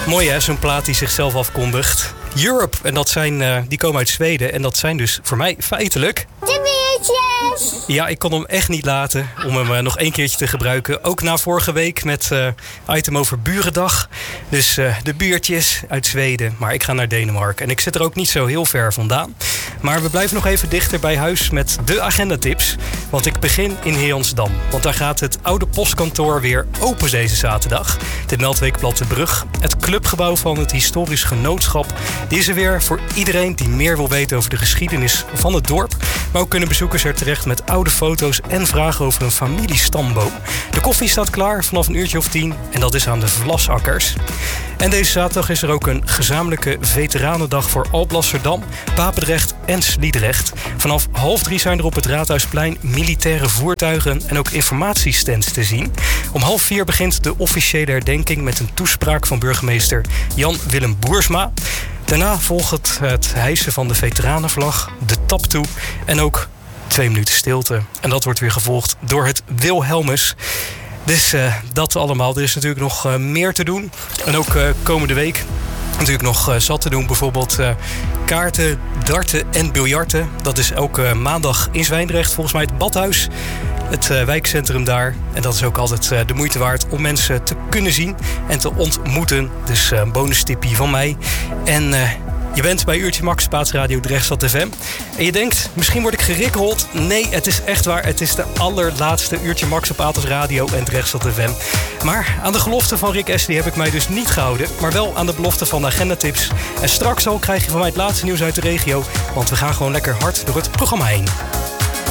Mooi hè, zo'n plaat die zichzelf afkondigt. Europe, en die komen uit Zweden. En dat zijn dus voor mij feitelijk... de biertjes! Ja, ik kon hem echt niet laten om hem nog 1 keertje te gebruiken. Ook na vorige week met item over Burendag. Dus de buurtjes uit Zweden. Maar ik ga naar Denemarken. En ik zit er ook niet zo heel ver vandaan. Maar we blijven nog even dichter bij huis met de agendatips. Want ik begin in Heonsdam. Want daar gaat het oude postkantoor weer open deze zaterdag. Dit Meldweekblad de Brug. Het clubgebouw van het historisch genootschap. Die is er weer voor iedereen die meer wil weten over de geschiedenis van het dorp. Maar ook kunnen bezoekers er terecht met oude foto's en vragen over een familiestamboom. De koffie staat klaar vanaf 10:00 en dat is aan de Vlasakkers. En deze zaterdag is er ook een gezamenlijke veteranendag voor Alblasserdam, Papendrecht en Sliedrecht. Vanaf 2:30 zijn er op het Raadhuisplein militaire voertuigen en ook informatiestands te zien. Om 3:30 begint de officiële herdenking met een toespraak van burgemeester Jan-Willem Boersma. Daarna volgt het hijsen van de veteranenvlag, de tap toe en ook 2 minuten stilte. En dat wordt weer gevolgd door het Wilhelmus. Dus dat allemaal. Er is natuurlijk nog meer te doen. En ook komende week natuurlijk nog zat te doen. Bijvoorbeeld kaarten, darten en biljarten. Dat is elke maandag in Zwijndrecht. Volgens mij het Badhuis. Het wijkcentrum daar. En dat is ook altijd de moeite waard om mensen te kunnen zien en te ontmoeten. Dus een bonustipje van mij. En je bent bij Uurtje Max, Paatsradio Drechtstad FM. En je denkt, misschien word ik gerikkeld. Nee, het is echt waar. Het is de allerlaatste Uurtje Max op Paatsradio en Drechtstad FM. Maar aan de gelofte van Rick Astley heb ik mij dus niet gehouden. Maar wel aan de belofte van de agendatips. En straks al krijg je van mij het laatste nieuws uit de regio. Want we gaan gewoon lekker hard door het programma heen.